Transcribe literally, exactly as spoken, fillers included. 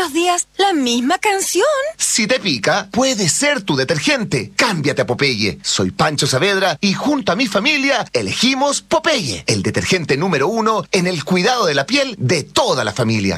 los días la misma canción. Si te pica, puede ser tu detergente. Cámbiate a Popeye. Soy Pancho Saavedra y junto a mi familia elegimos Popeye, el detergente número uno en el cuidado de la piel de toda la familia.